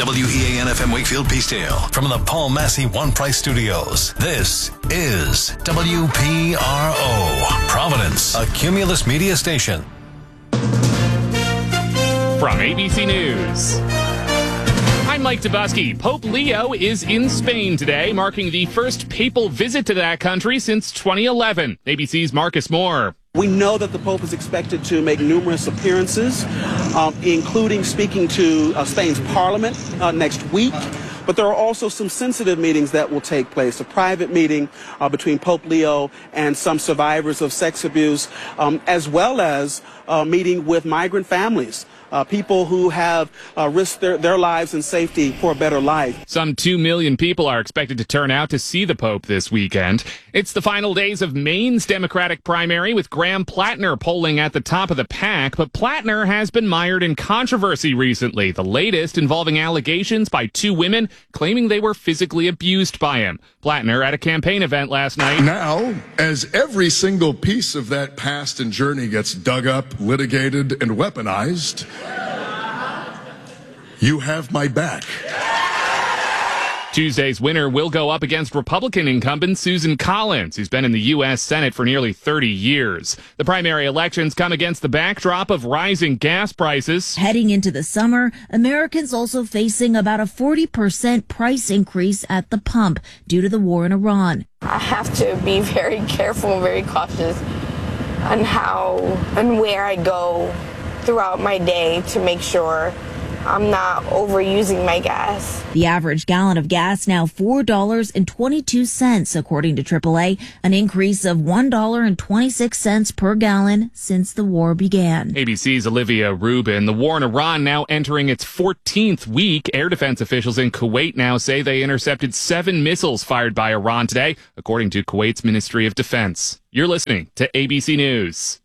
WEAN-FM Wakefield Peacedale. From the Paul Massey One Price Studios, this is WPRO, Providence, a Cumulus media station. From ABC News, I'm Mike Dubusky. Pope Leo is in Spain today, marking the first papal visit to that country since 2011. ABC's Marcus Moore. We know that the Pope is expected to make numerous appearances, including speaking to Spain's parliament next week. But there are also some sensitive meetings that will take place. A private meeting between Pope Leo and some survivors of sex abuse, as well as a meeting with migrant families. People who have risked their lives and safety for a better life. Some 2 million people are expected to turn out to see the Pope this weekend. It's the final days of Maine's Democratic primary, with Graham Plattner polling at the top of the pack. But Plattner has been mired in controversy recently, the latest involving allegations by 2 women claiming they were physically abused by him. Plattner at a campaign event last night. Now, as every single piece of that past and journey gets dug up, litigated, and weaponized, you have my back. Tuesday's winner will go up against Republican incumbent Susan Collins, who's been in the U.S. Senate for nearly 30 years. The primary elections come against the backdrop of rising gas prices. Heading into the summer, Americans also facing about a 40% price increase at the pump due to the war in Iran. I have to be very careful and very cautious on how and where I go throughout my day to make sure I'm not overusing my gas. The average gallon of gas now $4.22, according to AAA, an increase of $1.26 per gallon since the war began. ABC's Olivia Rubin. The war in Iran now entering its 14th week. Air defense officials in Kuwait now say they intercepted 7 missiles fired by Iran today, according to Kuwait's Ministry of Defense. You're listening to ABC News.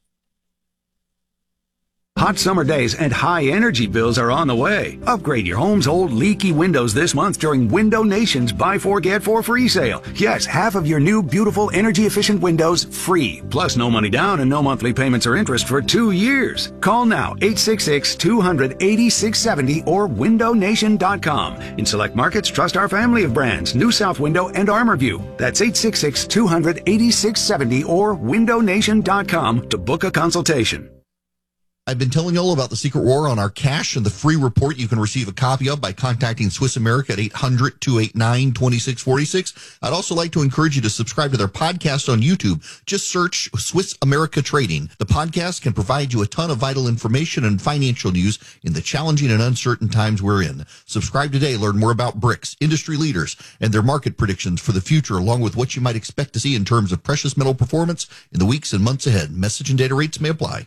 Hot summer days and high energy bills are on the way. Upgrade your home's old leaky windows this month during Window Nation's Buy 4 Get 4 free sale. Yes, half of your new beautiful energy efficient windows free. Plus no money down and no monthly payments or interest for 2 years. Call now 866-200-8670 or windownation.com. In select markets, trust our family of brands, New South Window and ArmorView. That's 866-200-8670 or windownation.com to book a consultation. I've been telling you all about the Secret War on our cash and the free report you can receive a copy of by contacting Swiss America at 800-289-2646. I'd also like to encourage you to subscribe to their podcast on YouTube. Just search Swiss America Trading. The podcast can provide you a ton of vital information and financial news in the challenging and uncertain times we're in. Subscribe today. Learn more about BRICS, industry leaders, and their market predictions for the future, along with what you might expect to see in terms of precious metal performance in the weeks and months ahead. Message and data rates may apply.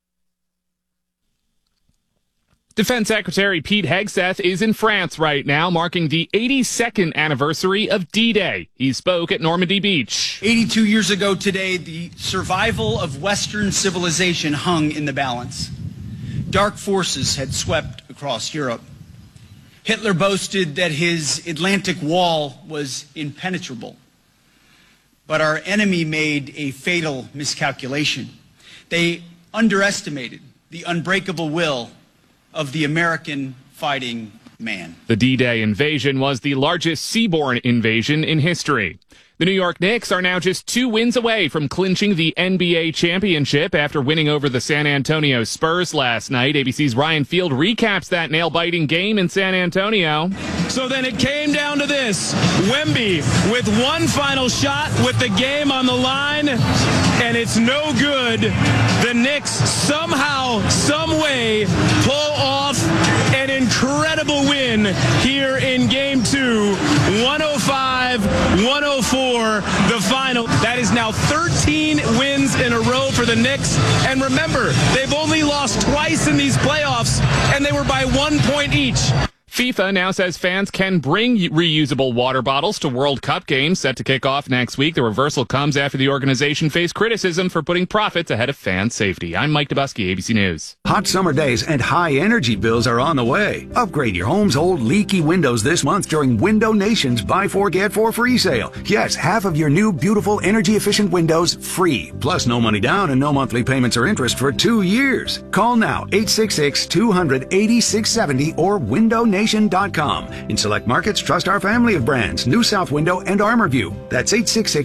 Defense Secretary Pete Hegseth is in France right now, marking the 82nd anniversary of D-Day. He spoke at Normandy Beach. 82 years ago today, the survival of Western civilization hung in the balance. Dark forces had swept across Europe. Hitler boasted that his Atlantic Wall was impenetrable. But our enemy made a fatal miscalculation. They underestimated the unbreakable will of the American fighting man. The D-Day invasion was the largest seaborne invasion in history. The New York Knicks are now just 2 wins away from clinching the NBA championship after winning over the San Antonio Spurs last night. ABC's Ryan Field recaps that nail-biting game in San Antonio. So then it came down to this. Wemby with one final shot with the game on the line, and it's no good. The Knicks somehow, some way, pull off an incredible win here in Game 2. 105-104, the final. That is now 13 wins in a row for the Knicks. And remember, they've only lost twice in these playoffs, and they were by 1 point each. FIFA now says fans can bring reusable water bottles to World Cup games set to kick off next week. The reversal comes after the organization faced criticism for putting profits ahead of fan safety. I'm Mike Dubusky, ABC News. Hot summer days and high energy bills are on the way. Upgrade your home's old leaky windows this month during Window Nation's Buy 4 Get 4 free sale. Yes, half of your new beautiful energy efficient windows free. Plus no money down and no monthly payments or interest for 2 years. Call now 866-200-8670 or windownation.com. windownation.com. In select markets, trust our family of brands, New South Window and ArmorView. That's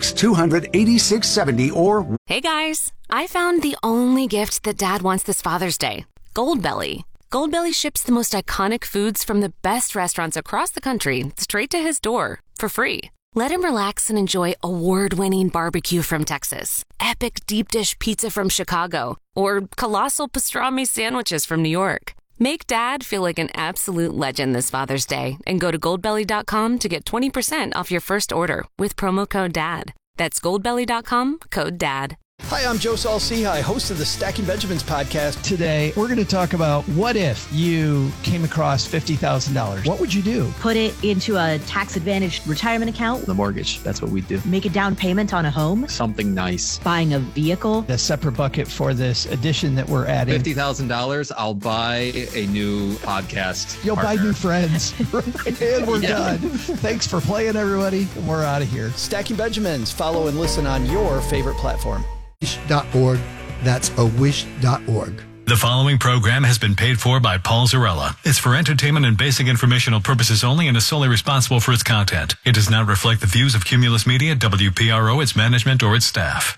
866-200-8670 or... Hey guys, I found the only gift that Dad wants this Father's Day. Goldbelly. Goldbelly ships the most iconic foods from the best restaurants across the country straight to his door for free. Let him relax and enjoy award-winning barbecue from Texas, epic deep dish pizza from Chicago, or colossal pastrami sandwiches from New York. Make Dad feel like an absolute legend this Father's Day and go to goldbelly.com to get 20% off your first order with promo code DAD. That's goldbelly.com, code DAD. Hi, I'm Joe Saul-Sehy, host of the Stacking Benjamins podcast. Today, we're going to talk about what if you came across $50,000. What would you do? Put it into a tax-advantaged retirement account. The mortgage, that's what we do. Make a down payment on a home. Something nice. Buying a vehicle. A separate bucket for this addition that we're adding. $50,000, I'll buy a new podcast You'll partner. buy new friends. And we're done. Thanks for playing, everybody. We're out of here. Stacking Benjamins. Follow and listen on your favorite platform. Wish.org. That's awish.org. The following program has been paid for by Paul Zarella. It's for entertainment and basic informational purposes only and is solely responsible for its content. It does not reflect the views of Cumulus Media, WPRO, its management, or its staff.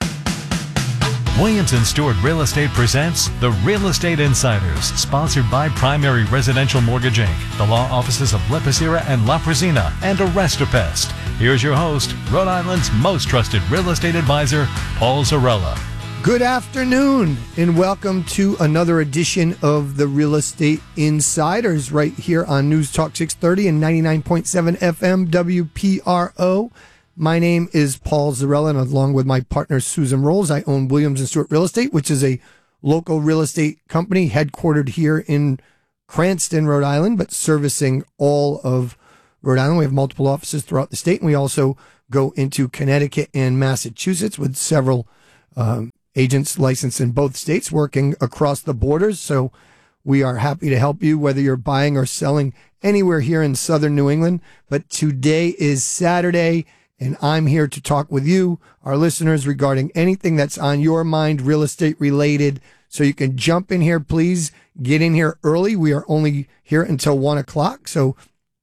Williams & Stewart Real Estate presents The Real Estate Insiders, sponsored by Primary Residential Mortgage Inc., the law offices of Lepicera and La Presina, and Arrestapest. Here's your host, Rhode Island's most trusted real estate advisor, Paul Zarella. Good afternoon, and welcome to another edition of The Real Estate Insiders right here on News Talk 630 and 99.7 FM WPRO. My name is Paul Zarella, and along with my partner Susan Rolls, I own Williams & Stewart Real Estate, which is a local real estate company headquartered here in Cranston, Rhode Island, but servicing all of Rhode Island. We have multiple offices throughout the state, and we also go into Connecticut and Massachusetts with several agents licensed in both states working across the borders. So we are happy to help you, whether you're buying or selling anywhere here in southern New England. But today is Saturday, and I'm here to talk with you, our listeners, regarding anything that's on your mind, real estate related. So you can jump in here, please get in here early. We are only here until 1 o'clock. So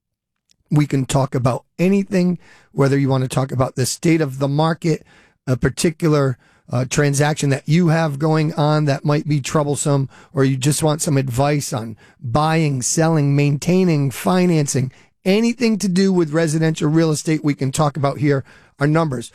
we can talk about anything, whether you want to talk about the state of the market, a particular transaction that you have going on that might be troublesome, or you just want some advice on buying, selling, maintaining, financing. Anything to do with residential real estate we can talk about here. Our numbers,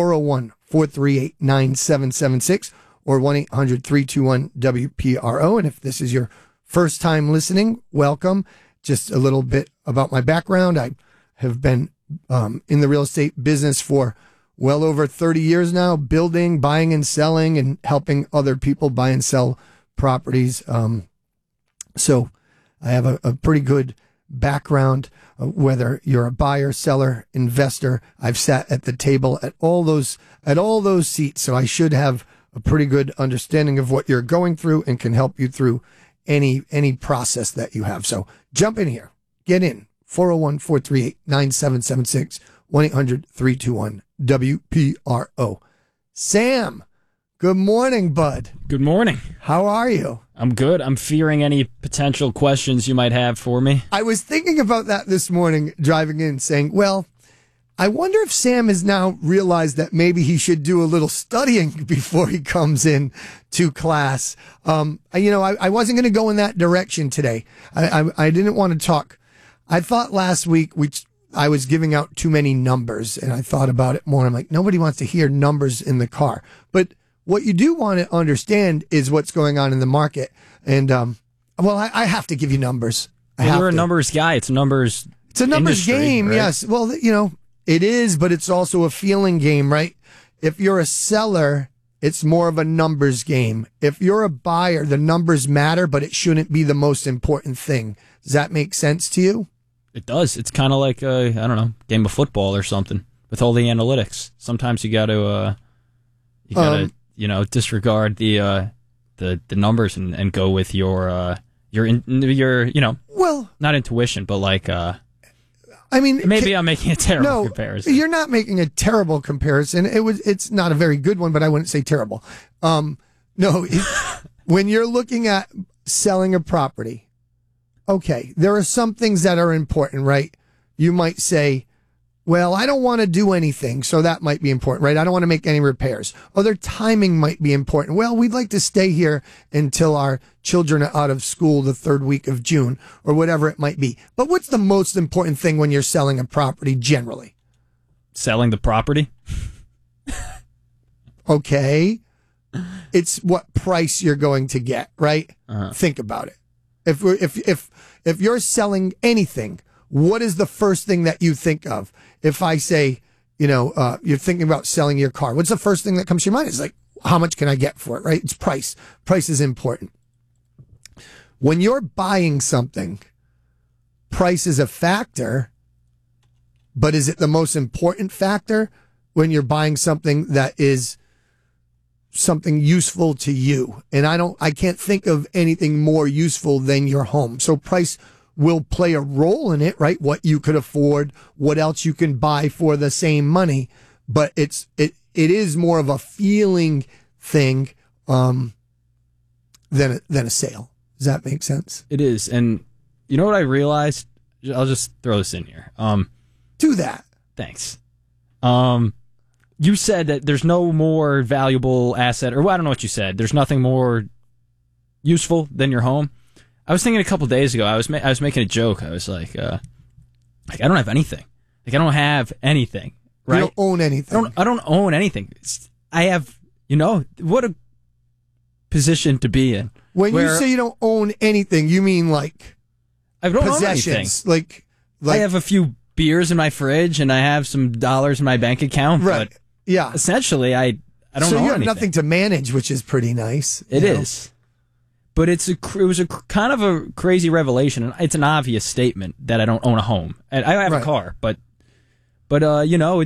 401-438-9776 or 1-800-321-WPRO. And if this is your first time listening, welcome. Just a little bit about my background. I have been in the real estate business for well over 30 years now, building, buying and selling, and helping other people buy and sell properties. So I have a pretty good background, whether you're a buyer, seller, investor. I've sat at the table at all those seats, so I should have a pretty good understanding of what you're going through and can help you through any process that you have. So jump in here, get in, 401-438-9776, 1-800-321-WPRO. Sam, good morning, bud. Good morning. How are you? I'm good. I'm fearing any potential questions you might have for me. I was thinking about that this morning, driving in, saying, well, I wonder if Sam has now realized that maybe he should do a little studying before he comes in to class. I wasn't going to go in that direction today. I didn't want to talk. I thought last week I was giving out too many numbers, and I thought about it more. I'm like, nobody wants to hear numbers in the car. But what you do want to understand is what's going on in the market. And, I have to give you numbers. You're a numbers guy. It's a numbers game. Right? Yes. Well, it is, but it's also a feeling game, right? If you're a seller, it's more of a numbers game. If you're a buyer, the numbers matter, but it shouldn't be the most important thing. Does that make sense to you? It does. It's kind of like game of football or something with all the analytics. Sometimes you got to disregard the numbers and go with your not intuition, but maybe I'm making a terrible comparison. You're not making a terrible comparison. It's not a very good one, but I wouldn't say terrible. When you're looking at selling a property, okay, there are some things that are important, right? You might say, well, I don't want to do anything, so that might be important, right? I don't want to make any repairs. Other timing might be important. Well, we'd like to stay here until our children are out of school the third week of June, or whatever it might be. But what's the most important thing when you're selling a property generally? Selling the property? Okay. It's what price you're going to get, right? Think about it. If you're selling anything, what is the first thing that you think of? If I say, you're thinking about selling your car, what's the first thing that comes to your mind? It's like, how much can I get for it, right? It's price. Price is important. When you're buying something, price is a factor, but is it the most important factor when you're buying something that is something useful to you? And I can't think of anything more useful than your home. So price will play a role in it, right? What you could afford, what else you can buy for the same money. But it is more of a feeling thing than a sale. Does that make sense? It is. And you know what I realized? I'll just throw this in here. Do that. Thanks. You said that there's no more valuable asset, or well, I don't know what you said. There's nothing more useful than your home. I was thinking a couple days ago, I was making a joke. I was like I don't have anything. Like, I don't have anything, right? You don't own anything. I don't own anything. I have, what a position to be in. When you say you don't own anything, you mean like I don't possessions. Own anything. Like I have a few beers in my fridge and I have some dollars in my bank account. Right. But yeah. Essentially, I don't So own you have anything. nothing to manage, which is pretty nice. It is. But it was a kind of a crazy revelation, and it's an obvious statement that I don't own a home. And I have a car, but I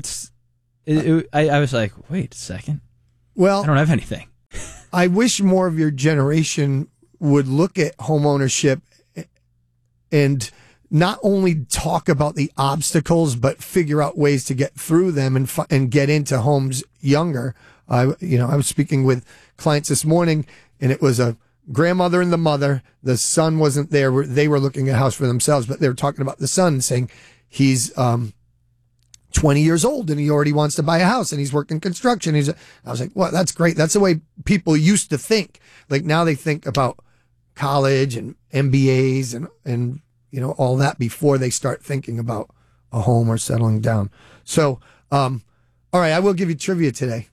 was like, wait a second. Well, I don't have anything. I wish more of your generation would look at home ownership and not only talk about the obstacles, but figure out ways to get through them and get into homes younger. I was speaking with clients this morning, and it was a grandmother and the mother. The son wasn't there. They were looking at a house for themselves, but they were talking about the son, saying he's 20 years old and he already wants to buy a house and he's working construction. I was like, well, that's great. That's the way people used to think. Like, now they think about college and MBAs and all that before they start thinking about a home or settling down. So, all right, I will give you trivia today,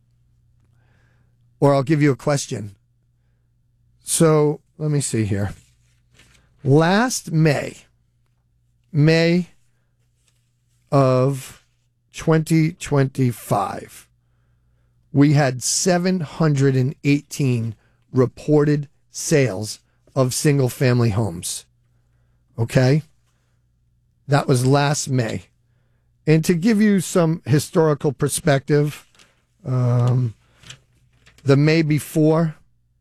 or I'll give you a question. So let me see here. Last May of 2025, we had 718 reported sales of single-family homes. Okay? That was last May. And to give you some historical perspective, the May before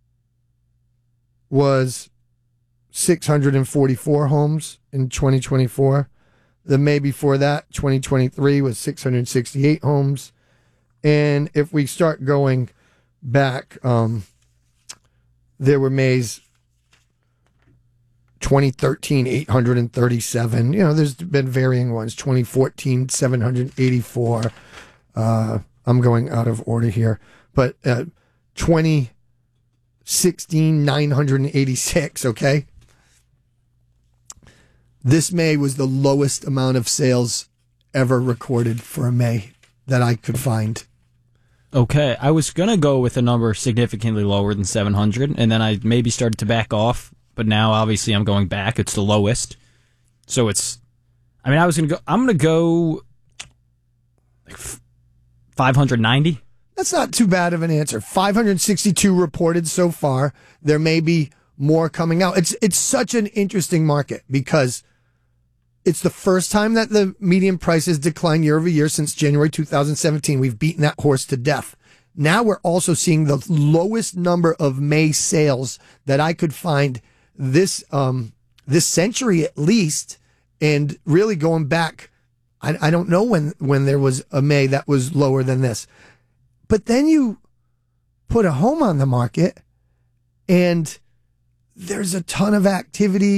was 644 homes in 2024. The May before that, 2023, was 668 homes. And if we start going back, there were Mays 2013, 837. There's been varying ones. 2014, 784. I'm going out of order here. But 2016, 986, okay? This May was the lowest amount of sales ever recorded for a May that I could find. Okay, I was going to go with a number significantly lower than 700, and then I maybe started to back off, but now obviously I'm going back. It's the lowest. So I'm going to go like 590. That's not too bad of an answer. 562 reported so far. There may be more coming out. It's such an interesting market because it's the first time that the median prices declined year over year since January 2017. We've beaten that horse to death. Now we're also seeing the lowest number of May sales that I could find this century at least, and really going back, I don't know when there was a May that was lower than this. But then you put a home on the market and there's a ton of activity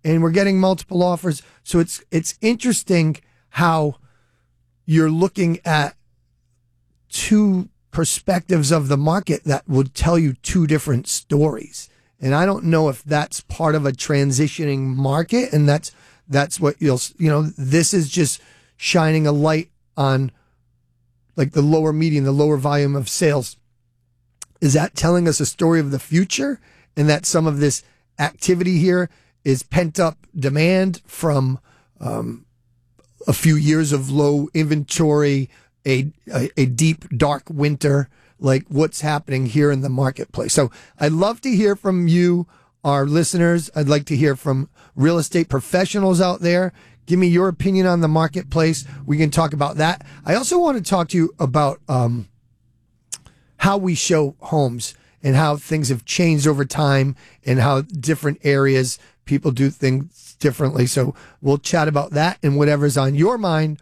and we're getting multiple offers. So it's interesting how you're looking at two perspectives of the market that would tell you two different stories. And I don't know if that's part of a transitioning market, and that's what this is just shining a light on like the lower median, the lower volume of sales. Is that telling us a story of the future, and that some of this activity here is pent up demand from a few years of low inventory, a deep, dark winter, like what's happening here in the marketplace? So I'd love to hear from you, our listeners. I'd like to hear from real estate professionals out there. Give me your opinion on the marketplace. We can talk about that. I also want to talk to you about how we show homes and how things have changed over time and how different areas people do things differently. So we'll chat about that and whatever's on your mind.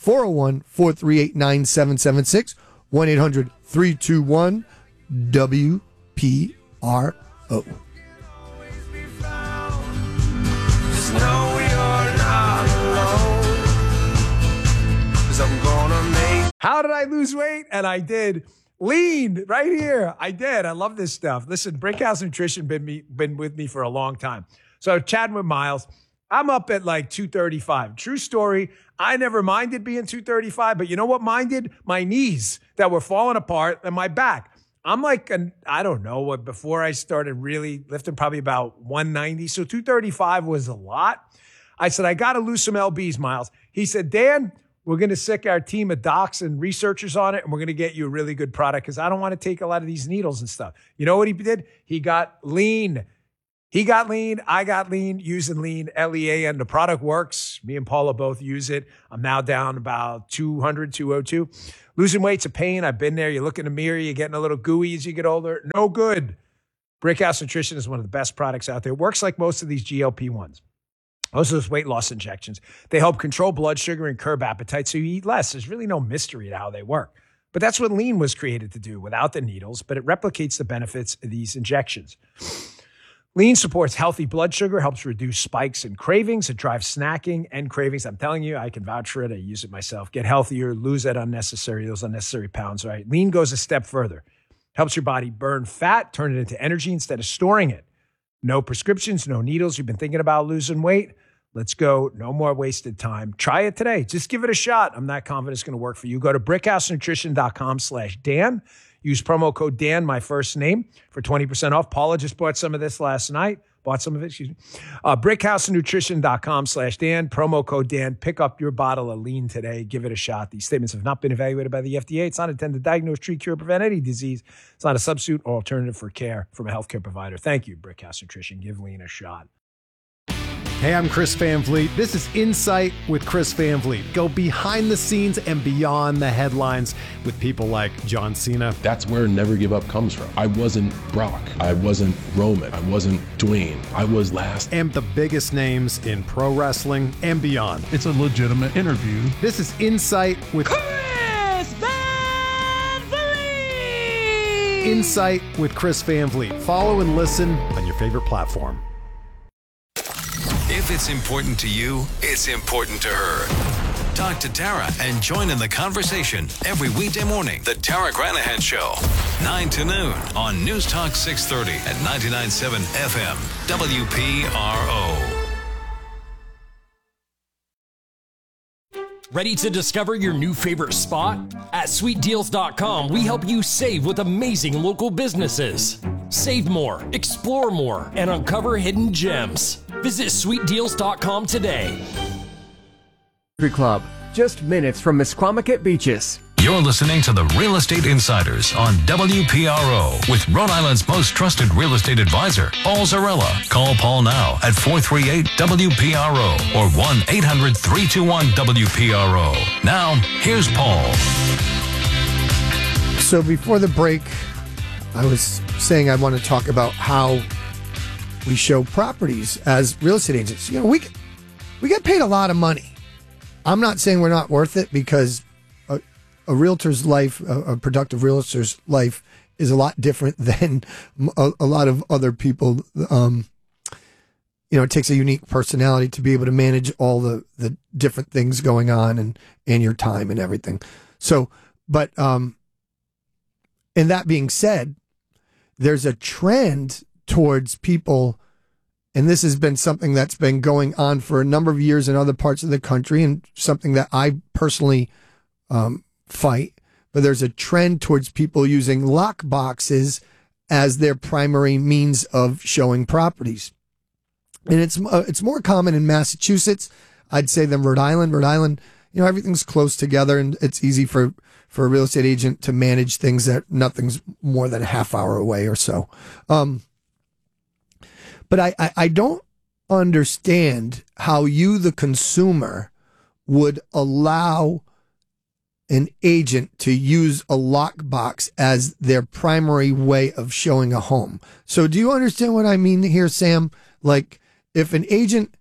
401-438-9776, 1-800-321-WPRO. How did I lose weight? And I did. Lean right here. I did. I love this stuff. Listen, Brickhouse Nutrition been with me for a long time. So chatting with Miles, I'm up at like 235. True story. I never minded being 235, but you know what minded? My knees that were falling apart and my back. I'm like, I don't know what, before I started really lifting, probably about 190. So 235 was a lot. I said, I got to lose some LBs, Miles. He said, Dan, we're going to sick our team of docs and researchers on it, and we're going to get you a really good product because I don't want to take a lot of these needles and stuff. You know what he did? He got lean. He got lean. I got lean, using lean, LEAN. The product works. Me and Paula both use it. I'm now down about 200, 202. Losing weight's a pain. I've been there. You look in the mirror, you're getting a little gooey as you get older. No good. Brickhouse Nutrition is one of the best products out there. It works like most of these GLP-1s. Most of those weight loss injections. They help control blood sugar and curb appetite so you eat less. There's really no mystery to how they work. But that's what lean was created to do without the needles, but it replicates the benefits of these injections. Lean supports healthy blood sugar, helps reduce spikes and cravings. It drives snacking and cravings. I'm telling you, I can vouch for it. I use it myself. Get healthier, lose those unnecessary pounds, right? Lean goes a step further. Helps your body burn fat, turn it into energy instead of storing it. No prescriptions, no needles. You've been thinking about losing weight? Let's go. No more wasted time. Try it today. Just give it a shot. I'm not confident it's going to work for you. Go to brickhousenutrition.com/Dan. Use promo code Dan, my first name, for 20% off. Paula just bought some of this last night. brickhousenutrition.com/Dan. Promo code Dan. Pick up your bottle of lean today. Give it a shot. These statements have not been evaluated by the FDA. It's not intended to diagnose, treat, cure, prevent any disease. It's not a substitute or alternative for care from a healthcare provider. Thank you, Brickhouse Nutrition. Give lean a shot. Hey, I'm Chris Van Vliet. This is Insight with Chris Van Vliet. Go behind the scenes and beyond the headlines with people like John Cena. That's where Never Give Up comes from. I wasn't Brock. I wasn't Roman. I wasn't Dwayne. I was last. And the biggest names in pro wrestling and beyond. It's a legitimate interview. This is Insight with Chris Van Vliet. Insight with Chris Van Vliet. Follow and listen on your favorite platform. If it's important to you, it's important to her. Talk to Tara and join in the conversation every weekday morning. The Tara Granahan Show, 9 to noon on News Talk 630 at 99.7 FM, WPRO. Ready to discover your new favorite spot? At SweetDeals.com, we help you save with amazing local businesses. Save more, explore more, and uncover hidden gems. Visit SweetDeals.com today. Club, just minutes from Misquamicut Beaches. You're listening to the Real Estate Insiders on WPRO with Rhode Island's most trusted real estate advisor, Paul Zarella. Call Paul now at 438-WPRO or 1-800-321-WPRO. Now, here's Paul. So before the break, I was saying I want to talk about how we show properties as real estate agents. You know, we get paid a lot of money. I'm not saying we're not worth it, because a realtor's life, a productive realtor's life, is a lot different than a lot of other people it takes a unique personality to be able to manage all the different things going on and your time and everything. So, but, and that being said, there's a trend towards people, and this has been something that's been going on for a number of years in other parts of the country and something that I personally fight, but there's a trend towards people using lock boxes as their primary means of showing properties. And it's more common in Massachusetts, I'd say, than Rhode Island. Rhode Island, everything's close together, and it's easy for a real estate agent to manage things that nothing's more than a half hour away or so. But I don't understand how you, the consumer, would allow an agent to use a lockbox as their primary way of showing a home. So do you understand what I mean here, Sam? Like, if an agent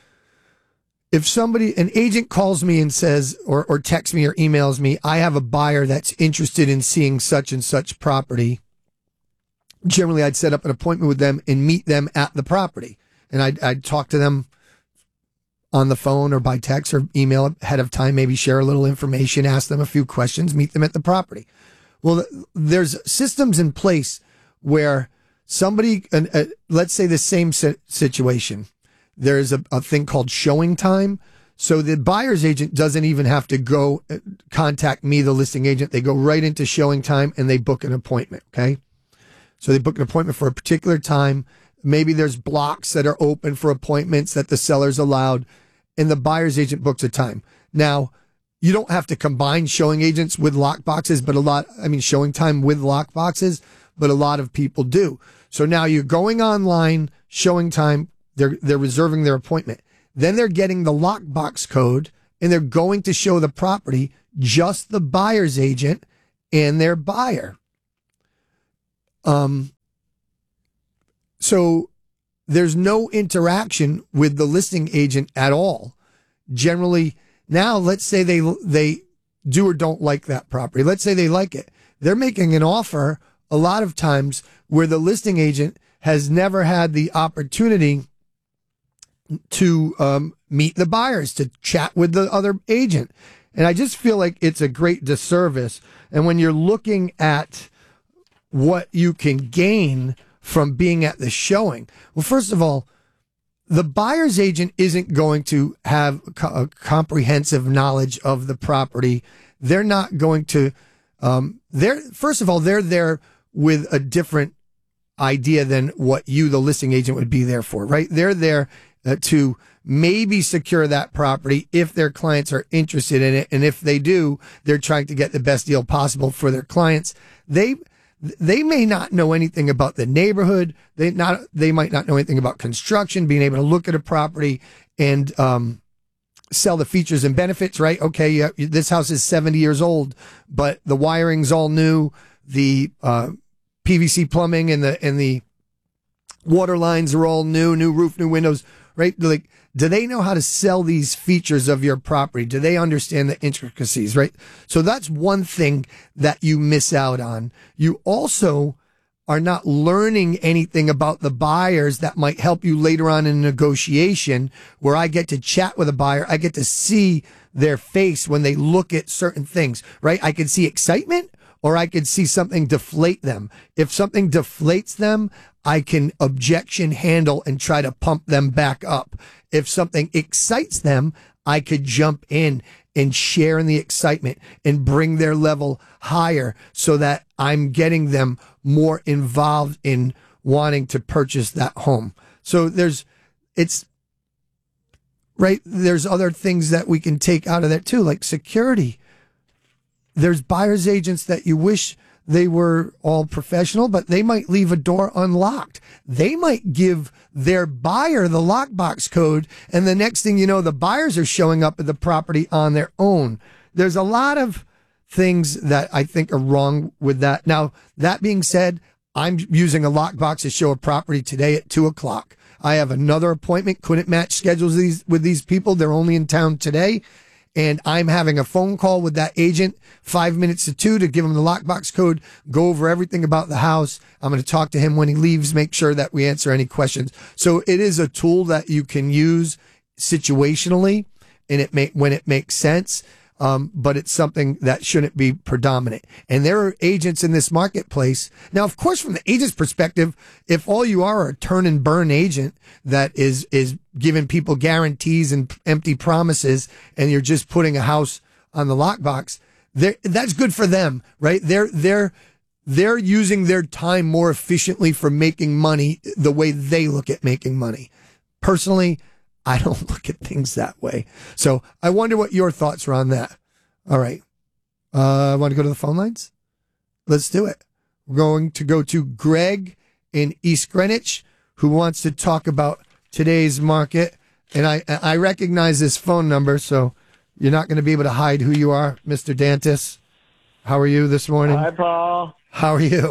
calls me and says, or texts me or emails me, I have a buyer that's interested in seeing such and such property, generally I'd set up an appointment with them and meet them at the property. And I'd talk to them on the phone or by text or email ahead of time, maybe share a little information, ask them a few questions, meet them at the property. Well, there's systems in place where somebody, let's say the same situation, there's a thing called showing time. So the buyer's agent doesn't even have to go contact me, the listing agent. They go right into showing time and they book an appointment. Okay. So they book an appointment for a particular time. Maybe there's blocks that are open for appointments that the seller's allowed, and the buyer's agent books a time. Now, you don't have to combine showing agents with lock boxes, but showing time with lock boxes, but a lot of people do. So now you're going online, showing time, they're reserving their appointment. Then they're getting the lockbox code and they're going to show the property, just the buyer's agent and their buyer. So there's no interaction with the listing agent at all. Generally, now let's say they do or don't like that property. Let's say they like it. They're making an offer a lot of times where the listing agent has never had the opportunity to meet the buyers, to chat with the other agent. And I just feel like it's a great disservice. And when you're looking at what you can gain from being at the showing, well, first of all, the buyer's agent isn't going to have a comprehensive knowledge of the property. They're not going to, first of all, they're there with a different idea than what you, the listing agent, would be there for, right? They're there to maybe secure that property if their clients are interested in it. And if they do, they're trying to get the best deal possible for their clients. They may not know anything about the neighborhood. They might not know anything about construction, being able to look at a property and sell the features and benefits, right? Okay, this house is 70 years old, but the wiring's all new. The PVC plumbing and the water lines are all new roof, new windows, right? Like, do they know how to sell these features of your property? Do they understand the intricacies, right? So that's one thing that you miss out on. You also are not learning anything about the buyers that might help you later on in a negotiation, where I get to chat with a buyer. I get to see their face when they look at certain things, right? I can see excitement, or I could see something deflate them. If something deflates them, I can objection handle and try to pump them back up. If something excites them, I could jump in and share in the excitement and bring their level higher so that I'm getting them more involved in wanting to purchase that home. So there's other things that we can take out of that too, like security. There's buyer's agents that you wish they were all professional, but they might leave a door unlocked. They might give their buyer the lockbox code, and the next thing you know, the buyers are showing up at the property on their own. There's a lot of things that I think are wrong with that. Now, that being said, I'm using a lockbox to show a property today at 2:00. I have another appointment, couldn't match schedules with these people. They're only in town today. and I'm having a phone call with that agent 5 minutes to 2 to give him the lockbox code, go over everything about the house. I'm going to talk to him when he leaves, make sure that we answer any questions. So it is a tool that you can use situationally, and when it makes sense. But it's something that shouldn't be predominant. And there are agents in this marketplace. Now, of course, from the agent's perspective, if all you are a turn and burn agent that is giving people guarantees and empty promises, and you're just putting a house on the lockbox, that's good for them, right? They're using their time more efficiently for making money the way they look at making money. Personally, I don't look at things that way. So I wonder what your thoughts are on that. All right. Want to go to the phone lines? Let's do it. We're going to go to Greg in East Greenwich, who wants to talk about today's market. And I recognize this phone number, so you're not going to be able to hide who you are, Mr. Dantis. How are you this morning? Hi, Paul. How are you?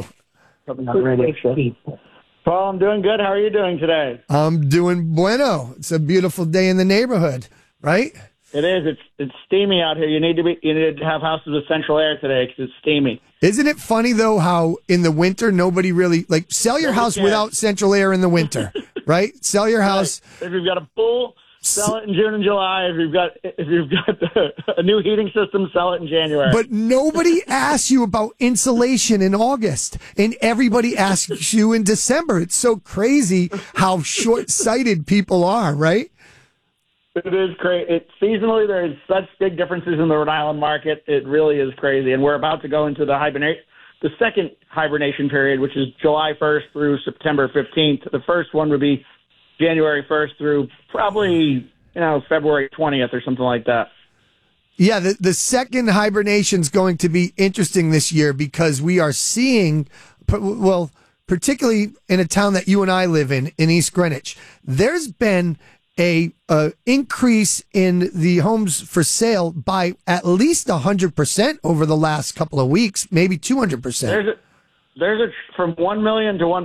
Paul, I'm doing good. How are you doing today? I'm doing bueno. It's a beautiful day in the neighborhood, right? It is. It's steamy out here. You need to have houses with central air today because it's steamy. Isn't it funny though how in the winter nobody really sell your house without central air in the winter, right? Sell your house. Right. If you've got a pool, sell it in June and July. If you've got a new heating system, sell it in January. But nobody asks you about insulation in August, and everybody asks you in December. It's so crazy how short-sighted people are, right? It is crazy. Seasonally, there's such big differences in the Rhode Island market. It really is crazy, and we're about to go into the second hibernation period, which is July 1st through September 15th. The first one would be January 1st through probably, February 20th or something like that. Yeah, the second hibernation is going to be interesting this year because we are seeing, well, particularly in a town that you and I live in East Greenwich, there's been a increase in the homes for sale by at least 100% over the last couple of weeks, maybe 200%. There's from 1 million to 1.